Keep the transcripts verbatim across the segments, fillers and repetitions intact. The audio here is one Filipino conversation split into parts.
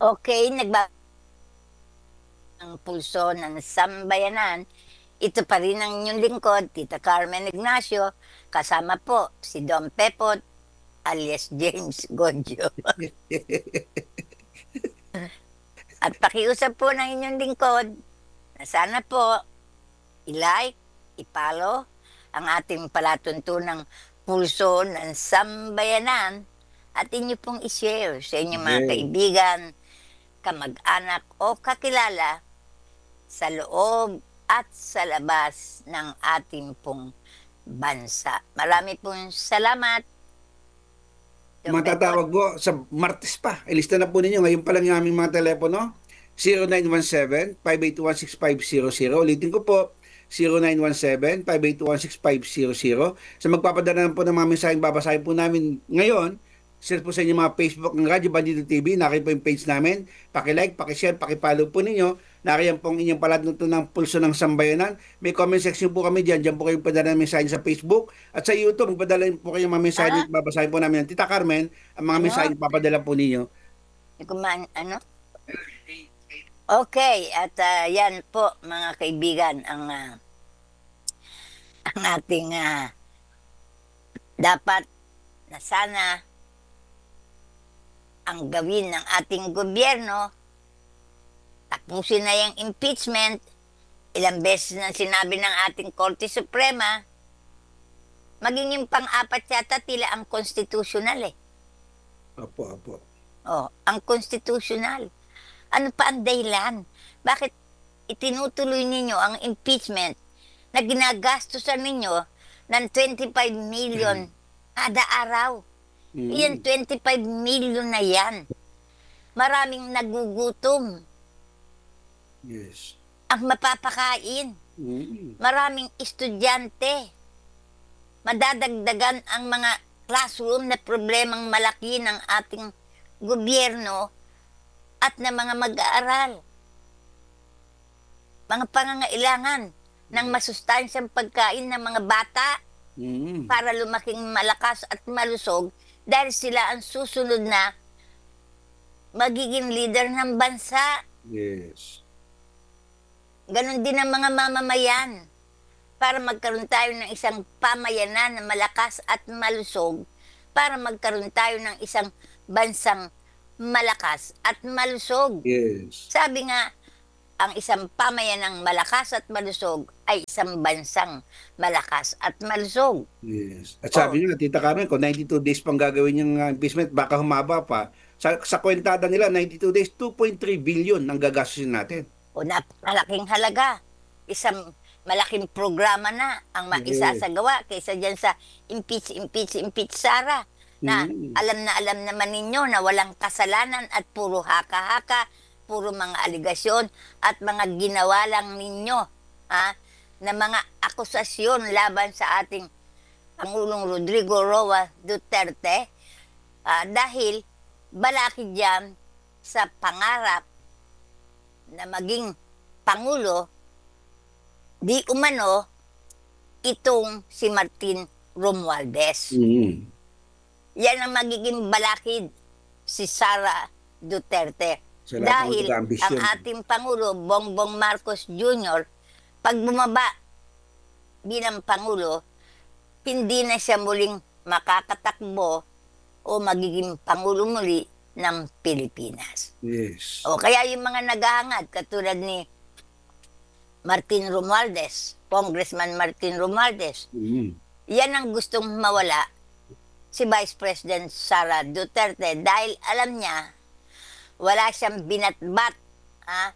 Okay, nagba ang pulso ng sambayanan. Ito pa rin ang inyong lingkod, Tita Carmen Ignacio, kasama po si Don Pepot alias James Godio. At pakiusap po ng inyong lingkod na sana po i-like, i-follow ang ating palatuntunang pulso ng sambayanan at inyo pong i-share sa inyong mga Okay. kaibigan, kamag-anak o kakilala sa loob at sa labas ng ating pong bansa. Marami pong salamat. Don Pepot. Matatawag po sa Martes pa. Ilista na po ninyo. Ngayon pa lang yung aming mga telepono. zero nine one seven, five eight one, six five zero zero. Ulitin ko po, zero nine one seven, five eight one, six five zero zero. Sa magpapadala na po ng mga mensaheng babasahin po namin ngayon, share po sa inyo mga Facebook ng Radyo Bandido T V. Nakita po yung page namin. Paki-like, paki-share, paki-follow po ninyo. Nariyan pong inyong palatuntunan ng pulso ng sambayanan. May comment section po kami dyan. Diyan po kayong padala ng mensahe sa Facebook. At sa YouTube, magpadala po kayong mga mensahe. Ah, Babasahin po namin ng Tita Carmen ang mga ano? mensahe na papadala po ninyo. Hindi ko man, ano? Okay, at ah, yan po mga kaibigan ang ah, ang ating ah, dapat na sana ang gawin ng ating gobyerno. Tapusin na yung impeachment. Ilang beses na sinabi ng ating Korte Suprema, maging yung pang-apat yata tila ang constitutional eh. Opo, opo. Oh, ang constitutional. Ano pa ang dahilan? Bakit itinutuloy ninyo ang impeachment na ginagastusan ninyo ng twenty-five million kada araw? Mm. Iyan, twenty-five million na yan. Maraming nagugutom Yes. ang mapapakain. Mm. Maraming estudyante. Madadagdagan ang mga classroom na problemang malaki ng ating gobyerno at na mga mag-aaral. Mga pangangailangan ng masustansyang pagkain ng mga bata Mm. para lumaking malakas at malusog dahil sila ang susunod na magiging leader ng bansa. Yes. Ganon din ang mga mamamayan. Para magkaroon tayo ng isang pamayanan na malakas at malusog, para magkaroon tayo ng isang bansang malakas at malusog. Yes. Sabi nga, ang isang pamayanang malakas at malusog ay isang bansang malakas at malusog. Yes. At sabi nga, Tita Carmen, kung ninety-two days pang gagawin yung uh, impeachment, baka humaba pa. Sa, sa kwentada nila, ninety-two days, two point three billion ang gagastusin natin. O napakalaking halaga. Isang malaking programa na ang maisasagawa kaysa dyan sa impeach, impeach, impeach Sara. Na Mm. alam na alam naman ninyo na walang kasalanan at puro haka-haka, puro mga aligasyon at mga ginawa lang ninyo ha, na mga akusasyon laban sa ating Pangulong Rodrigo Roa Duterte ah, dahil balakid yan sa pangarap na maging Pangulo, di umano itong si Martin Romualdez. Mm. Yan ang magiging balakid si Sara Duterte. Sa lahat ng Dahil pagka-ambisyon. ang ating Pangulo, Bongbong Marcos Junior, pag bumaba bilang Pangulo, hindi na siya muling makakatakbo o magiging Pangulo muli ng Pilipinas. Yes. O kaya yung mga naghahangad, katulad ni Martin Romualdez, Congressman Martin Romualdez, Mm. yan ang gustong mawala si Vice President Sara Duterte dahil alam niya wala siyang binatbat ha,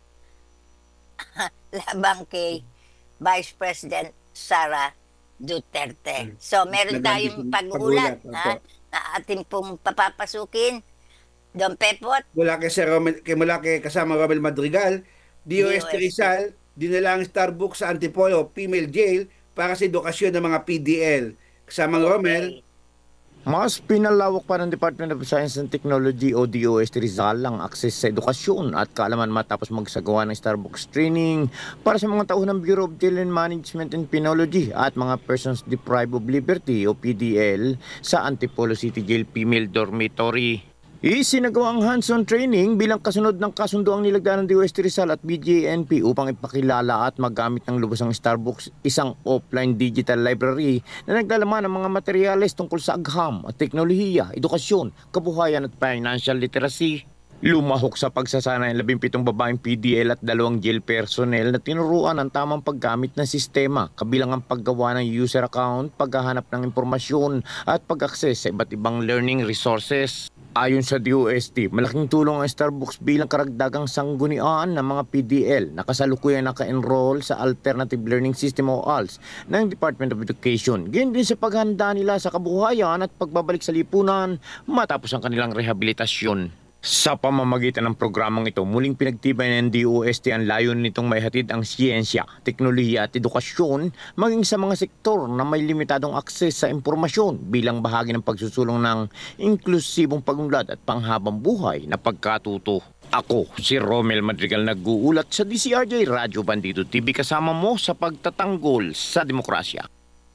labang kay Vice President Sara Duterte. So meron tayong pag-uulat ha, na ating pong papapasukin. Don Pepot, Mula kay, Sir Romel, kay, mula kay kasama Romel Madrigal, D O S D O S T. Rizal, dinala ang Starbucks sa Antipolo Female Jail para sa edukasyon ng mga P D L. Kasama okay. Romel, Mas pinalawak pa ng Department of Science and Technology o D O S T Rizal ang akses sa edukasyon at kaalaman matapos magsagawa ng Starbucks training para sa mga tauhan ng Bureau of Jail and Management and Penology at mga Persons Deprived of Liberty o P D L sa Antipolo City Jail Female Dormitory. Isinagawa ang hands-on training bilang kasunod ng kasunduang nilagdaan ng D O S T Rizal at B J N P upang ipakilala at maggamit ng lubos ang Starbucks, isang offline digital library na naglalaman ng mga materyales tungkol sa agham at teknolohiya, edukasyon, kabuhayan at financial literacy. Lumahok sa pagsasanay ang labing pitong babaeng P D L at dalawang jail personnel na tinuruan ang tamang paggamit ng sistema, kabilang ang paggawa ng user account, paghahanap ng impormasyon at pag-access sa iba't ibang learning resources. Ayon sa D O S T, malaking tulong ang Starbucks bilang karagdagang sanggunian ng mga P D L na kasalukuyang naka-enroll sa Alternative Learning System o A L S ng Department of Education. Ganyan din sa paghanda nila sa kabuhayan at pagbabalik sa lipunan matapos ang kanilang rehabilitasyon. Sa pamamagitan ng programang ito, muling pinagtibay ng D O S T ang layunin nitong maihatid ang siyensya, teknolohiya at edukasyon maging sa mga sektor na may limitadong akses sa impormasyon bilang bahagi ng pagsusulong ng inklusibong pagunlad at panghabang buhay na pagkatuto. Ako, si Romel Madrigal, nag-uulat sa D C R J Radyo Bandido T V, kasama mo sa pagtatanggol sa demokrasya.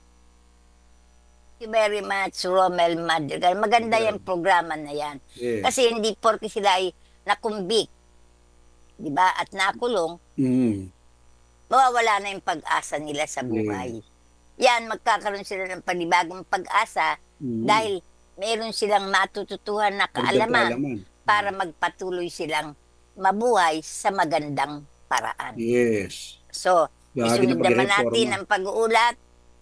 Thank you very much, Romel Madrigal. Maganda yung programa na yan. Yeah. Kasi hindi porke sila ay nakumbik, di ba, at nakulong, Mm. mawawala na yung pag-asa nila sa buhay. Yan, magkakaroon sila ng panibagong pag-asa Mm. dahil meron silang matututuhan na kaalaman Kaalaman. para magpatuloy silang mabuhay sa magandang paraan. Yes. So, Bahagi isunod ng naman pagreforma. natin ang pag-uulat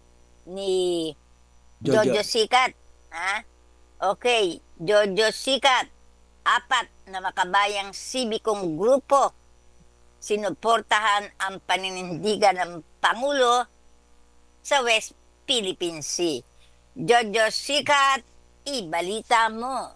ni Jojo. Jojo Sikat. Ha? Okay, Jojo Sikat. Apat na makabayang sibikong grupo sinuportahan ang paninindigan ng Pangulo sa West Philippine Sea. Jojo Sikat, ibalita mo.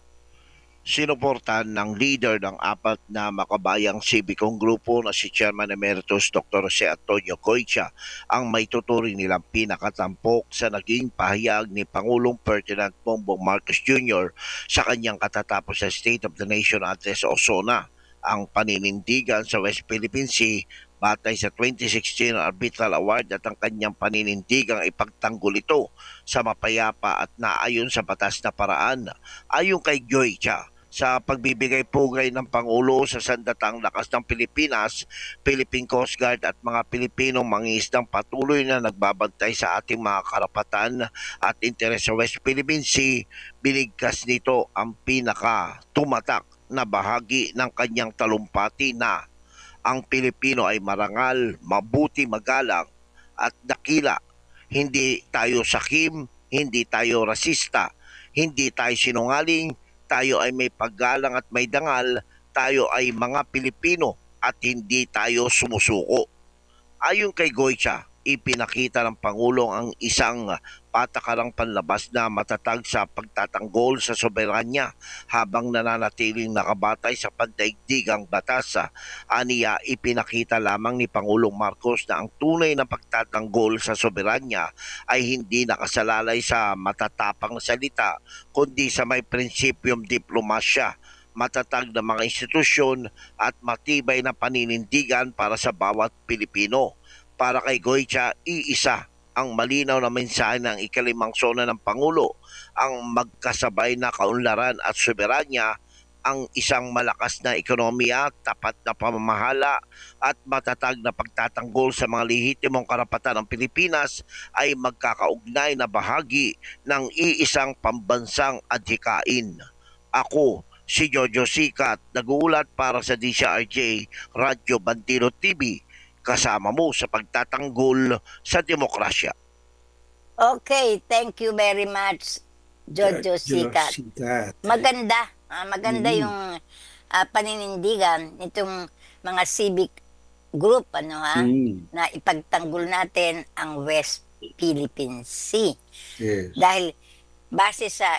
Sinuportahan ng leader ng apat na makabayang sibikong grupo na si Chairman Emeritus Doctor Jose Antonio Goytia ang may tuturing nilang pinakatampok sa naging pahayag ni Pangulong Ferdinand Bongbong Marcos Junior sa kanyang katatapos sa State of the Nation Address o SONA. Ang paninindigan sa West Philippine Sea batay sa twenty sixteen Arbitral Award at ang kanyang paninindigang ipagtanggol ito sa mapayapa at naayon sa batas na paraan. Ayon kay Goytia, sa pagbibigay pugay ng Pangulo sa sandatang lakas ng Pilipinas, Philippine Coast Guard at mga Pilipinong mangingisdang patuloy na nagbabantay sa ating mga karapatan at interes sa West Philippine Sea, binigkas nito ang pinaka tumatak na bahagi ng kanyang talumpati na ang Pilipino ay marangal, mabuti, magalang at dakila. Hindi tayo sakim, hindi tayo rasista, hindi tayo sinungaling, tayo ay may paggalang at may dangal, tayo ay mga Pilipino at hindi tayo sumusuko. Ayon kay Goytia, ipinakita ng Pangulong ang isang patakarang panlabas na matatag sa pagtatanggol sa soberanya habang nananatiling nakabatay sa pandaigdigang batas. Aniya, ipinakita lamang ni Pangulong Marcos na ang tunay na pagtatanggol sa soberanya ay hindi nakasalalay sa matatapang salita kundi sa may prinsipyong diplomasya, matatag na mga institusyon at matibay na paninindigan para sa bawat Pilipino. Para kay Goytia, iisa ang malinaw na mensahe ng ikalimang sona ng Pangulo, ang magkasabay na kaunlaran at soberanya, ang isang malakas na ekonomiya, tapat na pamamahala at matatag na pagtatanggol sa mga lehitimong karapatan ng Pilipinas ay magkakaugnay na bahagi ng iisang pambansang adhikain. Ako, si Jojo Sikat, nag-uulat para sa D C R J Radyo Bandido T V, kasama mo sa pagtatanggol sa demokrasya. Okay, thank you very much, Jojo Sikat. Sikat. Maganda. Ah, maganda Mm. yung ah, paninindigan nitong mga civic group ano ha, Mm. na ipagtanggol natin ang West Philippine Sea. Yes. Dahil base sa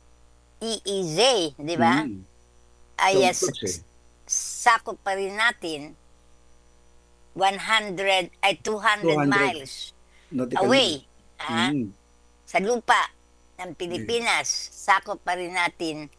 E E Z, di ba? Mm. Ay So, s- good, eh. sakop pa rin natin one hundred ay two hundred two hundred miles Nautical away ah, Mm. sa lupa ng Pilipinas. Sakop pa rin natin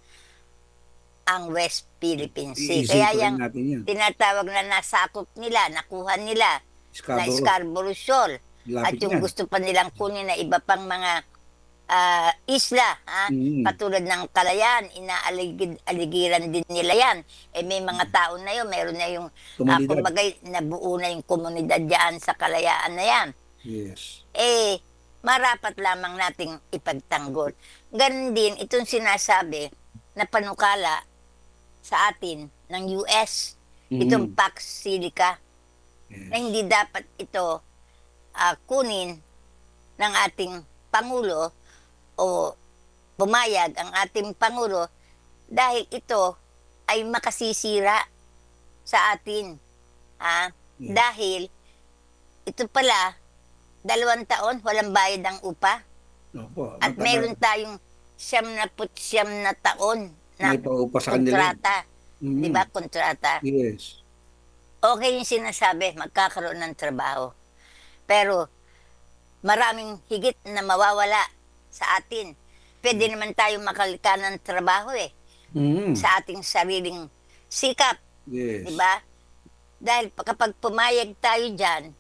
ang West Philippine Sea. Iisipin Kaya pa rin yung natin yan. tinatawag na nasakop nila, nakuha nila na Scarborough. Scarborough Shoal. At Lapit yung yan. gusto pa nilang kunin na iba pang mga ah, isla, ha? Mm. Katulad ng Kalayaan, inaaligid-aligiran din nila yan. Eh may mga tao na yun, meron na yung, ah, Komunidad. kumbaga, nabuo na yung komunidad dyan sa Kalayaan na yan. Yes. Eh, marapat lamang nating ipagtanggol. Ganon din, itong sinasabi na panukala sa atin ng U S, Mhm. itong Pax Silica, Yes. na hindi dapat ito ah, kunin ng ating Pangulo o pumayag ang ating Pangulo dahil ito ay makasisira sa atin. Ha? Yes. Dahil ito pala, dalawang taon, walang bayad ang upa. Opo. At matagal- meron tayong siyam na put siyam na taon na May paupa sa kanila. kontrata. Mm. Di ba? Kontrata. Yes. Okay yung sinasabi, magkakaroon ng trabaho. Pero maraming higit na mawawala sa atin. Pwede naman tayo makalika ng trabaho eh, Mm. sa ating sariling sikap, Yes. di ba? Dahil pa- kapag pumayag tayo dyan,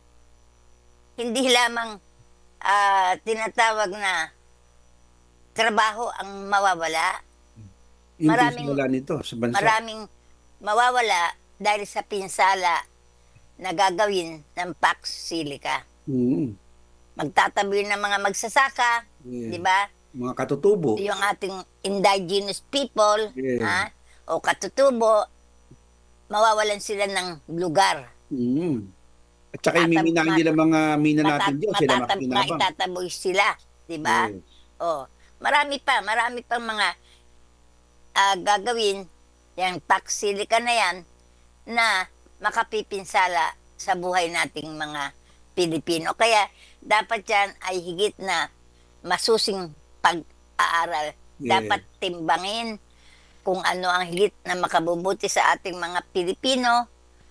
hindi lamang ah, tinatawag na trabaho ang mawawala, Yung maraming- wala nito sa bansa. maraming mawawala dahil sa pinsala na gagawin ng Pax Silica. Mm. Magtatabi ng mga magsasaka, Yes. di ba? Mga katutubo. Yung ating indigenous people, Yeah. ha? O katutubo, mawawalan sila ng lugar. Mm. At saka yung Matab- miminahan mat- nila mga mina natin Matat- dyan, sila matatab- makikinabang. maitataboy sila, di ba? Yes. O, marami pa, marami pang mga ah, gagawin, yung Pax Silica na yan, na makapipinsala sa buhay nating mga Pilipino. Kaya dapat yan ay higit na masusing pag-aaral. Yes. Dapat timbangin kung ano ang higit na makabubuti sa ating mga Pilipino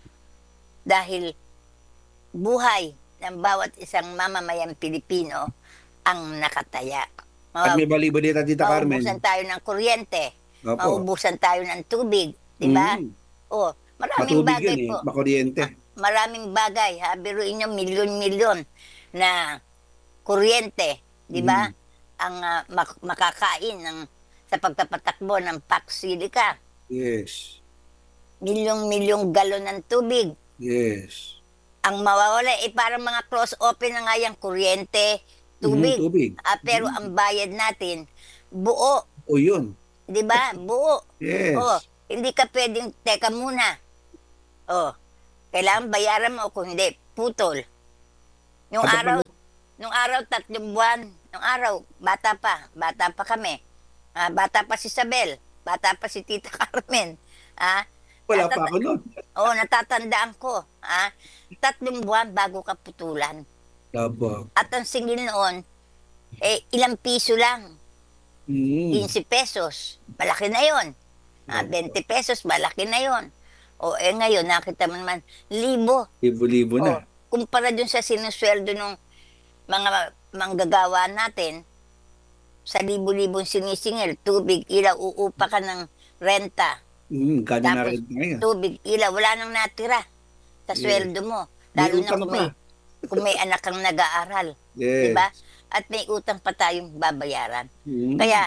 dahil buhay ng bawat isang mamamayang Pilipino ang nakataya. At may bali-balita, Tita Carmen. Maubusan tayo ng kuryente. Opo. Maubusan tayo ng tubig. Di ba? Mm. Oh, maraming Matubig bagay yun eh, po. makuryente. Maraming bagay. Ha? Biruin nyo, milyon-milyon na kuryente. Di ba? Mm. Ang ah, mak- makakain ng, sa pagpapatakbo ng Pax Silica. Yes. Milyong-milyong galon ng tubig. Yes. Ang mawawala, eh parang mga close-open na nga yung kuryente, tubig. Mhm, tubig. Ah, pero ang bayad natin, buo. O yun. Di ba? Buo. Yes. Oh, hindi ka pwedeng, teka muna. Oh, kailangan bayaran mo kung hindi, putol. Yung At araw, nung araw, tatlong buwan. Nung araw, bata pa. Bata pa kami. Ah, bata pa si Isabel. Bata pa si Tita Carmen. Ah, Wala natata- pa ako nun. oh, natatandaan ko. Ah, tatlong buwan bago ka putulan. Labo. At ang singil noon, eh, ilang piso lang. Mm. fifteen pesos. Malaki na yon. Ah, twenty pesos, malaki na yon. O eh ngayon, nakita mo naman, libo. Libo-libo O, na. kumpara dun sa sinusweldo ng mga manggagawa natin, sa libo-libong sinisingil, tubig, ilaw, uupa ka ng renta. Mm, kanya na Tapos, rin ngayon. tubig, ilaw, wala nang natira sa Yes. sweldo mo. May Lalo na utang kung may, pa. kung may anak kang nag-aaral. Yes. Diba? At may utang pa tayong babayaran. Mm. Kaya,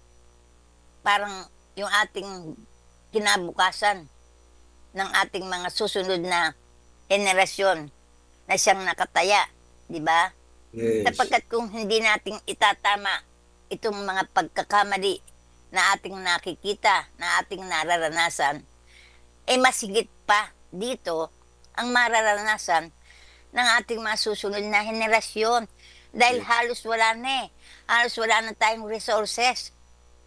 parang yung ating kinabukasan ng ating mga susunod na henerasyon na siyang nakataya, di ba? Yes. Sapagkat kung hindi nating itatama itong mga pagkakamali na ating nakikita, na ating nararanasan, eh mas higit pa dito ang mararanasan ng ating mga susunod na henerasyon. Dahil Yes. halos wala na eh. Halos wala na tayong resources.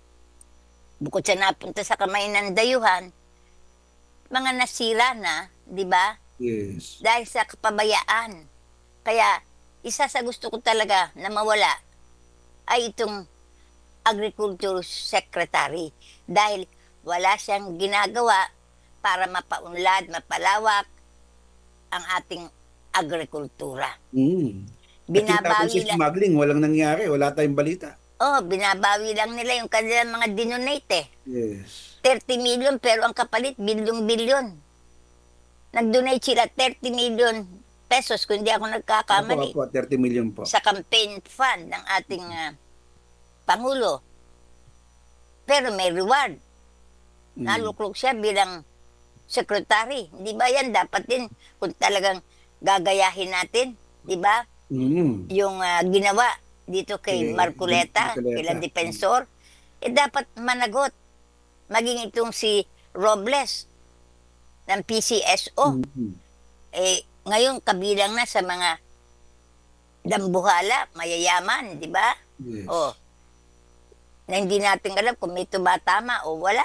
Bukod sa napunta sa kamay ng dayuhan, mga nasira na, di ba? Yes. Dahil sa kapabayaan. Kaya, isa sa gusto ko talaga na mawala ay itong Agriculture Secretary. Dahil wala siyang ginagawa para mapaunlad, mapalawak ang ating agrikultura. Mm. Binabawi At yung lang, smuggling, walang nangyari. Wala tayong balita. oh, binabawi lang nila yung kanilang mga dinonate eh. Yes. thirty million pero ang kapalit, bilyong-bilyon. Nag-donate sila thirty million pesos kung hindi ako nagkakamali. Opo, opo, thirty million po. Sa campaign fund ng ating ah, Pangulo. Pero may reward. Mm. Naluklok siya bilang secretary. Di ba yan? Dapat din kung talagang gagayahin natin. Di ba? Mm. Yung ah, ginawa dito kay Kay Marcoleta, Marcoleta. kailang defensor, eh dapat managot. Maging itong si Robles ng P C S O. Mm. Eh, ngayon kabilang na sa mga dambuhala, mayayaman, di ba? Yes. Oh, na hindi natin alam kung may tumatama o wala.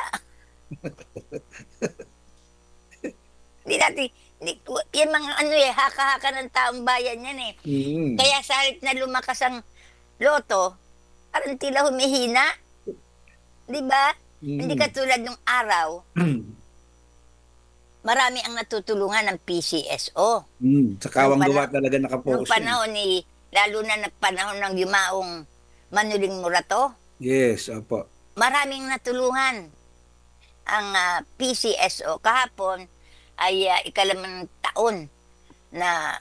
Hindi natin, hindi, yung mga ano eh, haka-haka ng taong bayan yan eh. Mm. Kaya sa halip na lumakas ang loto, parang tila humihina. Di ba? Mm. Hindi katulad ng araw, marami ang natutulungan ng P C S O. Mm. Sa kawang Nung gawa pana- talaga Noong nakapokus yan. panahon ni, lalo na ng panahon ng yumaong Manuling Murato, Yes, opo. maraming natulungan ang ah, P C S O. Kahapon ay ah, ikalimang taon na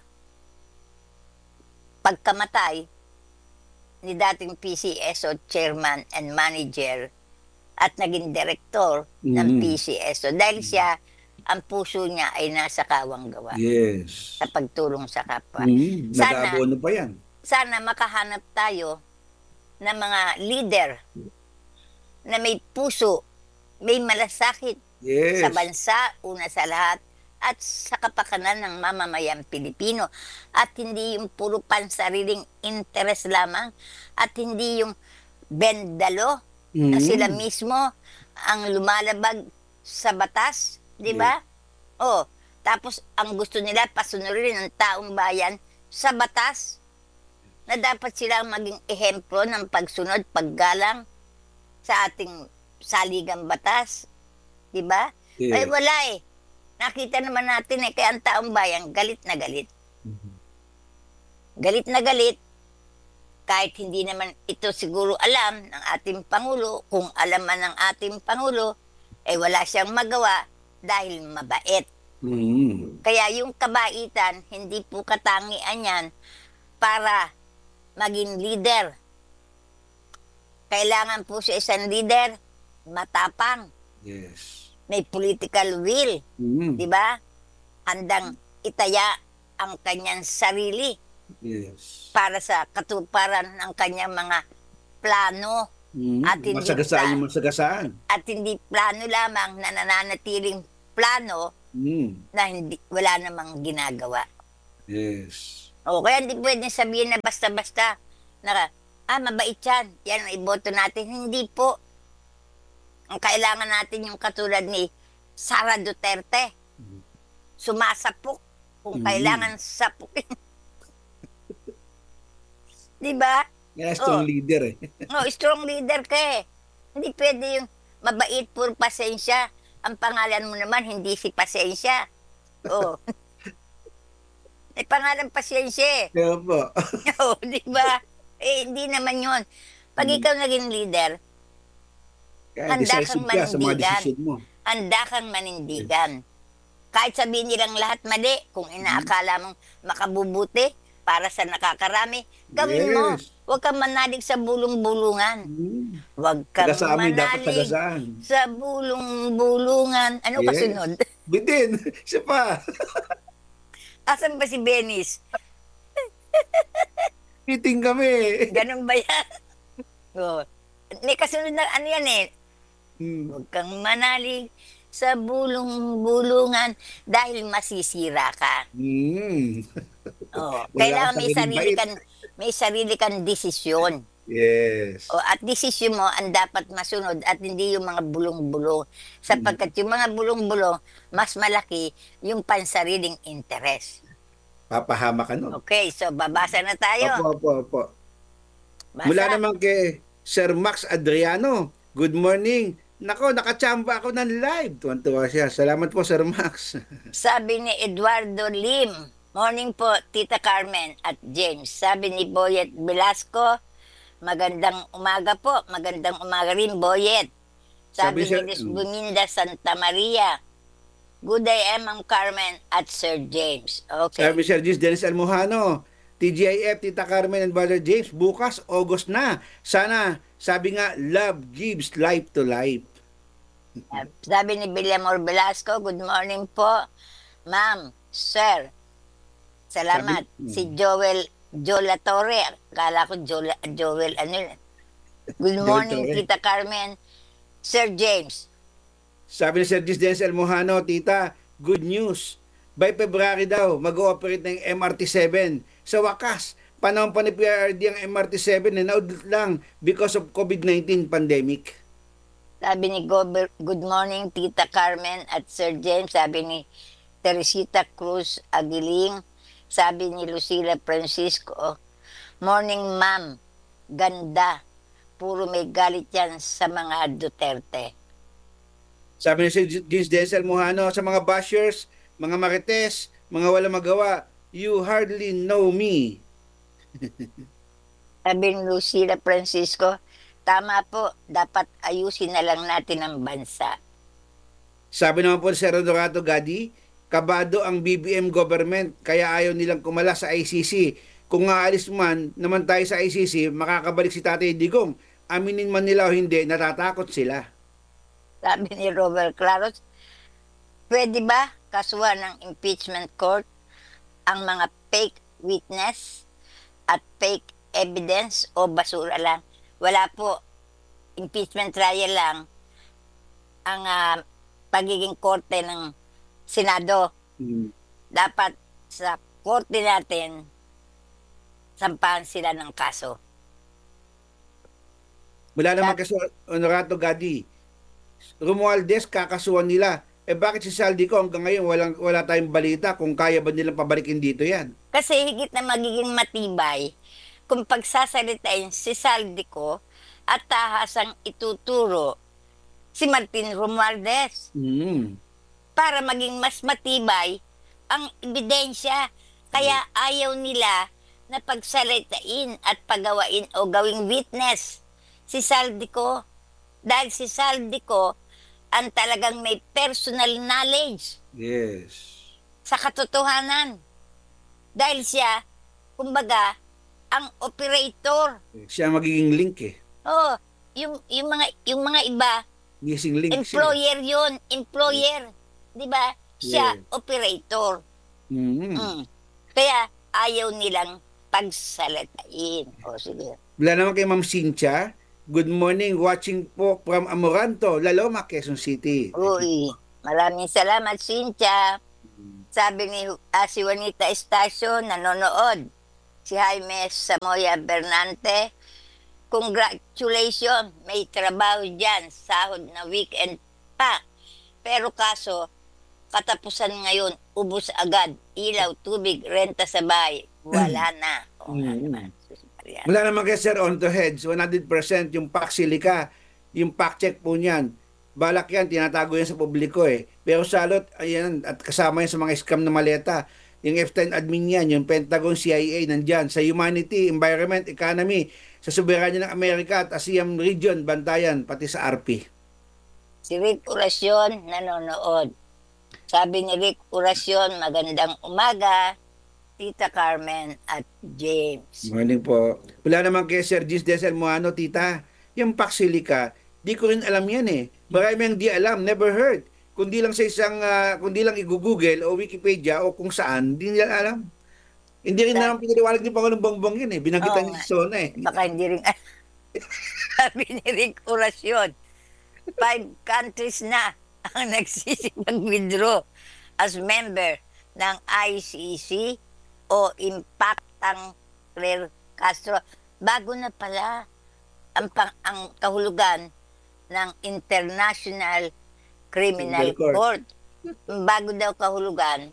pagkamatay ni dating P C S O chairman and manager at naging director ng Mhm. P C S O. Dahil siya, ang puso niya ay nasa kawang gawa Yes. sa pagtulong sa kapwa. Mm. Sana- Nag-aabono pa yan. Sana makahanap tayo ng mga leader na may puso, may malasakit Yes. sa bansa, una sa lahat, at sa kapakanan ng mamamayang Pilipino. At hindi yung puro pansariling interes lamang, at hindi yung bendalo na Mm. sila mismo ang lumalabag sa batas, di ba? Oh, tapos ang gusto nila pasunurin ng taong bayan sa batas na dapat sila ang maging ehemplo ng pagsunod, paggalang sa ating saligang batas. Di ba? Yes. Ay wala eh. Nakita naman natin eh, kaya ang taong bayan galit na galit. Mhm. Galit na galit, kahit hindi naman ito siguro alam ng ating Pangulo, kung alam man ng ating Pangulo, eh wala siyang magawa dahil mabait. Mm. Kaya yung kabaitan, hindi po katangian yan para maging leader. Kailangan po sa isang leader, matapang, Yes. may political will, Mm. di ba? Handang itaya ang kanyang sarili Yes. para sa katuparan ng kanyang mga plano Mm. At hindi Masagasaan pa- yung masagasaan. at hindi plano lamang na nananatiling plano Mm. na hindi wala namang ginagawa. Yes. O kaya hindi pwedeng sabihin na basta-basta na ah, mabait yan, yan ang iboto natin. Hindi po. Ang kailangan natin yung katulad ni Sara Duterte. Sumasapok kung Mhm. kailangan sapukin. Di ba? Kaya strong Oh. leader eh. No, strong leader ka eh. Hindi pwede yung mabait puro pasensya. Ang pangalan mo naman, hindi si pasensya. Oh. May pangalan pasensya eh. Kaya po. Oh, di ba? Eh, hindi naman yun. Pag Hmm. ikaw naging leader, Kaya Handa decisive kang ka sa mga manindigan. desisyon mo. handa kang manindigan. Kahit sabihin nilang lahat mali, kung inaakala mong makabubuti para sa nakakarami, gawin mo. Yes. Huwag kang manalig sa bulong-bulungan. Mm. Huwag kang Taga sa amin dapat manalig tagasaan. sa bulong-bulungan. Ano Yes. kasunod? Bitin. Siya pa. Asan ba si Benis? Meeting kami. Ganun ba yan? Oh. May kasunod na ano yan eh. Mm. Huwag kang manalig sa bulong-bulungan dahil masisira ka. Mm. Oh, Wala kailangan kang may sarili bait. kang may sarili kang desisyon. Yes. O at desisyon mo ang dapat masunod at hindi yung mga bulong-bulong. Sapagkat yung mga bulong-bulong, mas malaki yung pansariling interes. Papahama ka nun. Okay, so babasa na tayo. Opo, opo, opo. Basa. Mula naman kay Sir Max Adriano. Good morning. Nako, nakachamba ako ng live. Tuwan-tuwa siya. Salamat po, Sir Max. Sabi ni Eduardo Lim, morning po, Tita Carmen at James. Sabi ni Boyet Velasco, magandang umaga po. Magandang umaga rin, Boyet. Sabi, Sabi siya- ni Liz Buminda Santa Maria, good day, Ma'am Carmen at Sir James. Okay. Sabi Sir Gis Dennis Almohano. T G I F, Tita Carmen and Brother James, bukas, August na. Sana, sabi nga, love gives life to life. Sabi ni Villamor Velasco, good morning po. Ma'am, sir, salamat. Sabi- Si Joel, Jola Torre, akala ko Jola, Joel, ano yun? Good Joel morning, Torre. Tita Carmen. Sir James, Sabi ni Sir Gis Denzel Mojano, Tita, good news. By February daw, mag-ooperate na yung M R T seven. Sa wakas, panahon pa ni P R D ang M R T seven na naudot lang because of COVID nineteen pandemic. sabi ni Gober, good morning, Tita Carmen at Sir James. Sabi ni Teresita Cruz Aguiling. Sabi ni Lucila Francisco, morning, ma'am. Ganda. Puro may galit yan sa mga Duterte. Sabi ni Sir Gis Denzel Mojano, sa mga bashers, mga marites, mga wala magawa, you hardly know me. Sabi ni Lucila Francisco, tama po, dapat ayusin na lang natin ang bansa. Sabi naman po ni Sir Honorato Gadi, kabado ang B B M government kaya ayaw nilang kumala sa I C C. Kung aalis man naman tayo sa I C C, makakabalik si Tatay Digong. Aminin man nila o hindi, natatakot sila. Sabi ni Robert Claros, pwede ba kasuhan ng impeachment court ang mga fake witness at fake evidence o basura lang? Wala po. Impeachment trial lang ang ah, pagiging korte ng Senado. Hmm. Dapat sa korte natin, sampahan sila ng kaso. Mula naman kasi Honorato Gadi, Romualdez kakasuhan nila. Eh bakit si Saldico hanggang ngayon walang, wala tayong balita kung kaya ba nilang pabalikin dito yan? Kasi higit na magiging matibay kung pagsasalitain si Saldico at tahasang ituturo si Martin Romualdez Hmm. para maging mas matibay ang ebidensya. Kaya ayaw nila na pagsalitain at pagawain o gawing witness si Saldico. Dahil si Saldico ang talagang may personal knowledge Yes. sa katotohanan. Dahil siya, kumbaga, ang operator. Siya ang magiging link eh. Oh, yung yung mga yung mga iba, Missing link sila. employer 'yun, employer. 'Di ba? Siya Yeah. operator. Hmm. Mm. Kaya ayaw nilang pagsalitain. O sige. Wala naman kay Ma'am Cynthia. Good morning, watching po from Amoranto, Laloma, Quezon City. Uy, maraming salamat, Cynthia. Sabi ni ah, si Juanita Estacio, nanonood. Si Jaime Samoya Bernante, congratulations, may trabaho dyan, sahod na weekend pa. Pero kaso, katapusan ngayon, ubos agad, ilaw, tubig, renta sa bahay, wala na. O nga Mm. naman, Sus Maria. Wala naman kay Sir On to Heads, one hundred percent yung Paxilica, yung pack check po niyan. Balak yan, tinatago yan sa publiko eh. Pero salot, ayan, at kasama yan sa mga scam na maleta. Yung F ten admin yan, yung Pentagon, C I A, nandyan. Sa humanity, environment, economy, sa soberanya ng Amerika at ASEAN region, bantayan, pati sa R P. Si Rick Orasyon, nanonood. Sabi ni Rick Orasyon, magandang umaga, Tita Carmen at James. Morning po. Wala naman kay Sir Gis Desel Moano, tita. Yung Paxilica, di ko rin alam yan eh. Marami ang di alam, never heard. Kundi lang sa isang, ah, kundi lang i-google o Wikipedia o kung saan, di nila alam. Hindi rin naman pinaliwanag ni Pangulong Bongbong yun eh. Binagitan Oo niya nga. sa zona eh. Baka hindi rin, sabi ni Rick Orasyon, five countries na ang nagsisipag-withdraw as member ng I C C o Impactang Claire Castro. Bago na pala ang, pang, ang kahulugan ng International Criminal Criminal Court. Court. Bago daw kahulugan,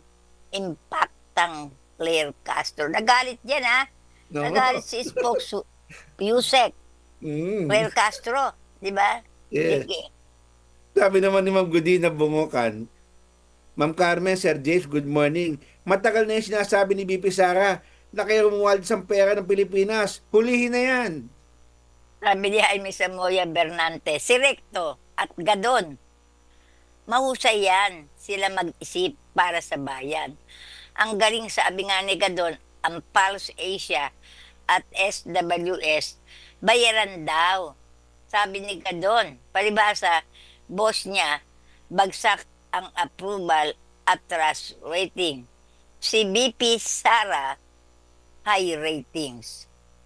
Impactang Claire Castro. Nagalit yan ha. No. Nagalit si Spokes Yusek Mm. Claire Castro. Di ba? Yes. Sige. Sabi naman ni Ma'am Gudina Bungukan, Ma'am Carmen, Sir James, good morning. Matagal na yung sinasabi ni B P Sara na kayo rumuwald sa pera ng Pilipinas. Hulihin na yan. Sabi ni Jaime Samoya Bernante, si Recto at Gadon. Mahusay yan sila mag-isip para sa bayan. Ang galing, sabi nga ni Gadon, ang Pulse Asia at S W S, bayaran daw. Sabi ni Gadon, palibhasa, boss niya, bagsak ang approval at trust rating. Si B P Sara, high ratings.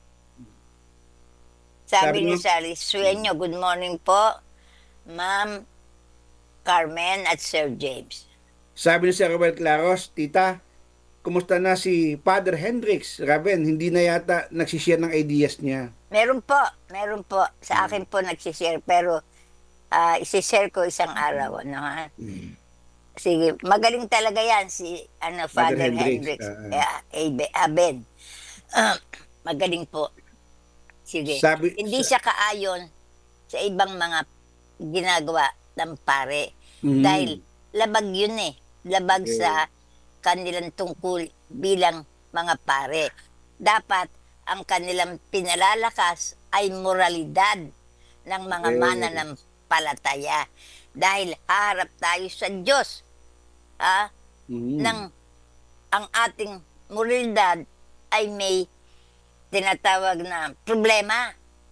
Sabi Sabi ni mo- Sally Sueño, good morning po, Ma'am Carmen at Sir James. Sabi ni Sir Robert Claros, Tita, kumusta na si Father Hendrix? Raven, hindi na yata nagsishare ng ideas niya. Meron po, meron po. Sa akin po nagsishare, pero ah, isishare ko isang araw. Ano, ha? Sige, magaling talaga yan si ano, Father Father, Hendrix, Hendrix. ah, eh, Abe- Abed. Ah, magaling po. Sige. Sabi- Hindi sa- siya kaayon sa ibang mga ginagawa ng pare. Mhm. Dahil labag yun eh. Labag Okay. sa kanilang tungkol bilang mga pare. Dapat ang kanilang pinalalakas ay moralidad ng mga Okay. mananampalataya. Dahil haharap tayo sa Diyos. Ah, Mhm. ng ang ating moralidad ay may tinatawag na problema.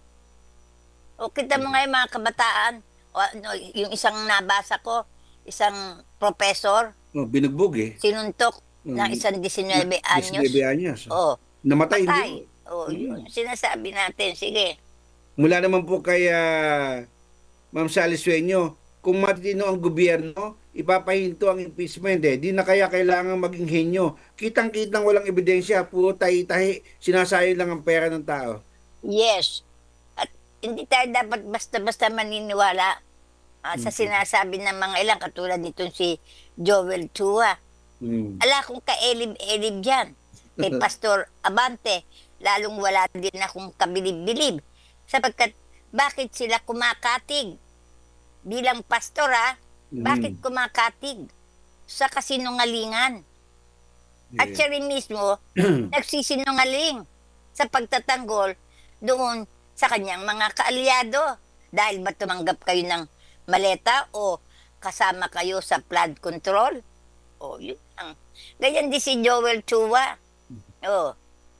O kita mo ngayon mga kabataan, o, ano, yung isang nabasa ko, isang professor, Oh, binugbog eh. sinuntok Mm. ng isang nineteen anyos. nineteen anyos. Oh, Namatay. patay. hindi. Oh, Mm. yun, sinasabi natin. Sige. Mula naman po kay ah, Ma'am Sally Sueño, kung matitino ang gobyerno, ipapahinto ang impeachment eh. Di na kaya kailangan maging henyo. Kitang-kitang walang ebidensya, puro tahi-tahi, sinasayang lang ang pera ng tao. Yes. At hindi tayo dapat basta-basta maniniwala ah, sa sinasabi ng mga ilang, katulad nitong si Joel Chua. Mm. Ala kong kaelib-elib dyan. Kay Pastor Abante, lalong wala din akong kabilib-bilib. Sapagkat bakit sila kumakatig? Bilang pastor ha, Mhm. bakit kumakatig? Sa kasinungalingan. At Yeah. siya rin mismo, nagsisinungaling sa pagtatanggol doon sa kanyang mga kaalyado. Dahil ba tumanggap kayo ng maleta o kasama kayo sa flood control? O, yun lang. Ganyan din si Joel Chua. O,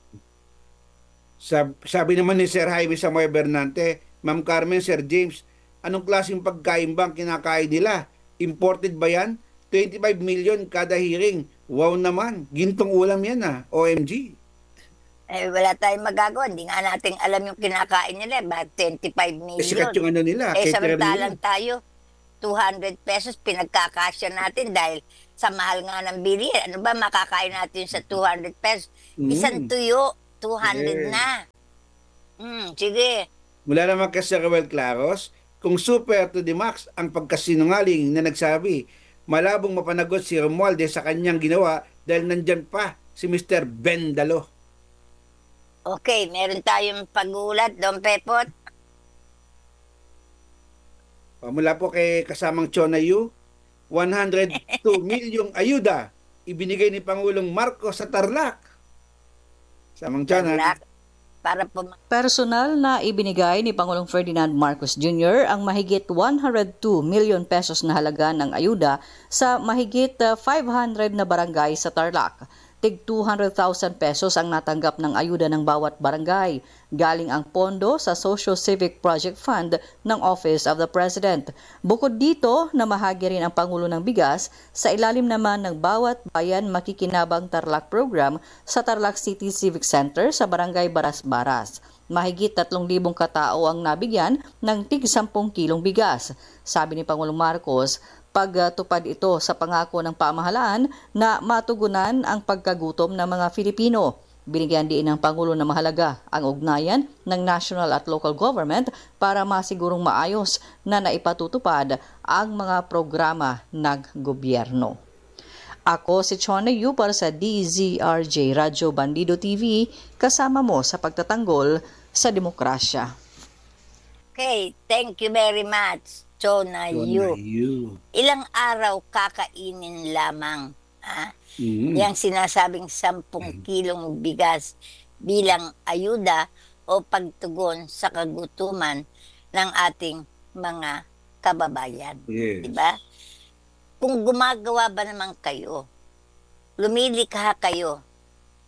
Sab- sabi naman ni Sir Jaime Samuel Bernante, Ma'am Carmen, Sir James, anong klaseng pagkain ba ang kinakain nila? Imported ba yan? twenty-five million kada hearing. Wow naman. Gintong ulam yan ah. O M G. eh, wala tayong magagawa. Hindi nga natin alam yung kinakain nila. Bakit twenty-five Eh, sikat million? yung ano nila. Eh, caterer samantalang nila. tayo, two hundred pesos pinagkakasya natin dahil sa mahal nga ng bilihin. Ano ba makakain natin sa two hundred pesos? Mm. Isang tuyo, two hundred Yes. na. Hmm, sige. Mula naman kay Sir Roel Claros, kung super to the max ang pagkasinungaling na nagsabi, malabong mapanagot si Romualdez sa kanyang ginawa dahil nandyan pa si Mister Bendalo. Okay, meron tayong pagulat, Don Pepot. O, mula po kay kasamang Chona Yu, one hundred two milyong ayuda ibinigay ni Pangulong Marcos sa Tarlac. Samang Chona. Tarlac. Para po Personal na ibinigay ni Pangulong Ferdinand Marcos Junior ang mahigit one hundred two million pesos na halaga ng ayuda sa mahigit uh, five hundred na barangay sa Tarlac. Tig two hundred thousand pesos ang natanggap ng ayuda ng bawat barangay. Galing ang pondo sa Socio-Civic Project Fund ng Office of the President. Bukod dito, namahagi rin ang Pangulo ng bigas sa ilalim naman ng Bawat Bayan Makikinabang Tarlac Program sa Tarlac City Civic Center sa Barangay Baras-Baras. Mahigit tatlong libong katao ang nabigyan ng tig sampung kilong bigas. Sabi ni Pangulong Marcos, pagtupad ito sa pangako ng pamahalaan na matugunan ang pagkagutom ng mga Filipino. Binigyan din ng Pangulo na mahalaga ang ugnayan ng national at local government para masigurong maayos na naipatutupad ang mga programa ng gobyerno. Ako si Chona Yu para sa D Z R J Radyo Bandido T V, kasama mo sa pagtatanggol sa demokrasya. Okay, thank you very much, Chona Chona Yu. Yu. Ilang araw kakainin lamang ha? Mm. Yang sinasabing sampung kilong bigas bilang ayuda o pagtugon sa kagutuman ng ating mga kababayan. Yes. Diba? Kung gumagawa ba naman kayo, lumilikha kayo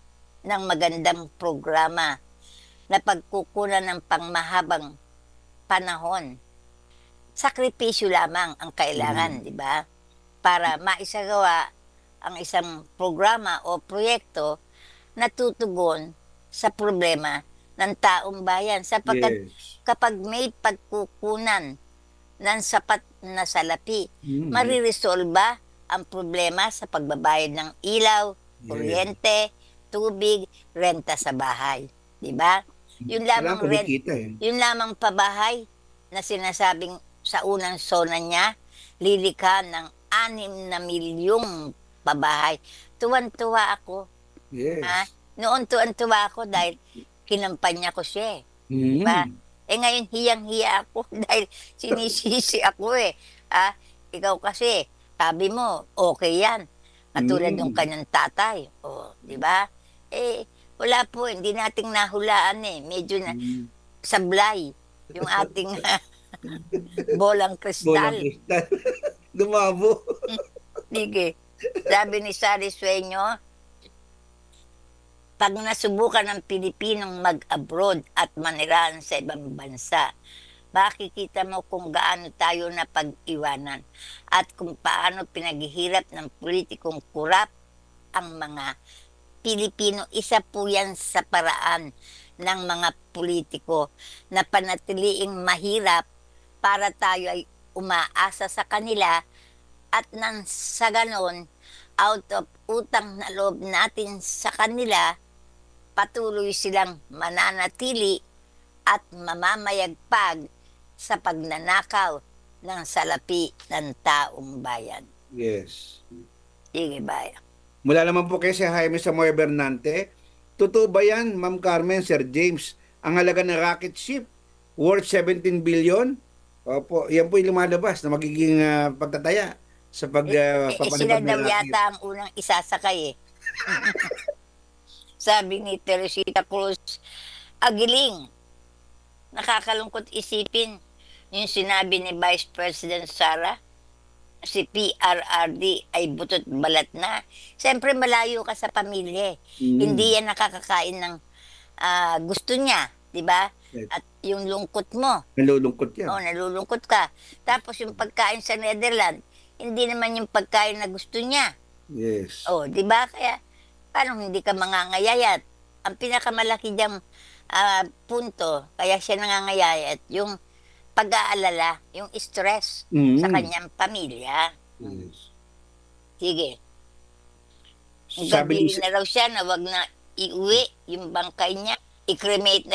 ng magandang programa na pagkukunan ng pangmahabang panahon. Sakripisyo lamang ang kailangan, di ba? Para maisagawa ang isang programa o proyekto na tutugon sa problema ng taong bayan. Sapagkat Yes. kapag may pagkukunan ng sapat na salapi, Mm. mariresolba ang problema sa pagbabayad ng ilaw, Yes. kuryente, tubig, renta sa bahay. Di ba? Yun lamang Wala rent, kumikita eh. yun lamang pabahay na sinasabing sa unang zona niya, lilikha ng anim na milyong pabahay. Tuwan-tuwa ako. Yes. Ha? Noon tuwan-tuwa ako dahil kinampanya ko siya eh. Mm. Ba? Eh ngayon hiyang-hiya ako dahil sinisisi ako eh. Ah, ikaw kasi, sabi mo, okay yan. Katulad Mm. ng kanyang tatay. O, di ba? Eh, wala po, hindi nating nahulaan eh. Medyo na Mm. sablay yung ating bolang Bolang kristal. kristal. Lumabo. Sige. Sabi ni Sari Sueño, pag nasubukan ng Pilipinong mag-abroad at manirahan sa ibang bansa, makikita mo kung gaano tayo napag-iwanan at kung paano pinaghihirap ng politikong kurap ang mga Pilipino. Isa po yan sa paraan ng mga politiko na panatiliing mahirap para tayo ay umaasa sa kanila at nang sa ganon, out of utang na loob natin sa kanila, patuloy silang mananatili at mamamayagpag sa pagnanakaw ng salapi ng taong bayan. Yes. Sige, bayan. Mula naman po kay si Jaime Samoy Bernante, totoo ba yan, Ma'am Carmen, Sir James, ang halaga ng rocket ship worth seventeen billion? Opo, yan po yung lumalabas na magiging ah, pagtataya sa pag uh, Eh, eh, sila daw yata ang unang isasakay eh. Sabi ni Teresita Cruz Aguiling, nakakalungkot isipin yung sinabi ni Vice President Sara, si P R R D ay butot balat na. Siyempre malayo ka sa pamilya eh. Mm. Hindi yan nakakakain ng ah, gusto niya, di ba? Yes. At yung lungkot mo, Nalulungkot yan. oh, nalulungkot ka. Tapos yung pagkain sa Netherlands, hindi naman yung pagkain na gusto niya. Yes. Oh, di ba? Kaya, paano hindi ka mangangayayat? Ang pinakamalaki diyang ah, punto, kaya siya nangangayayat, yung pag-aalala, yung stress Mm. sa kanyang pamilya. Yes. Sige. Sabi ni Gabi na raw siya na wag na iuwi yung bangkay niya. I-cremate na